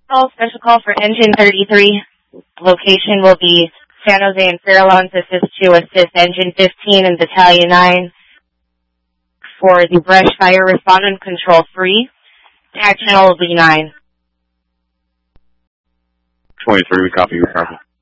All special call for engine 33. Location will be San Jose and Farallones. This is to assist engine 15 and battalion 9 for the brush fire respondent control free. Tag channel will be 9. 23, we copy your copy.